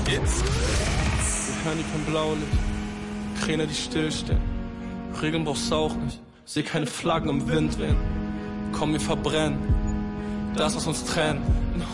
Wir hören die kein Blaulicht, Kräne, die stillstehen. Regeln brauchst du auch nicht, seh keine Flaggen im Wind wehen. Komm, wir verbrennen das, was uns trennt.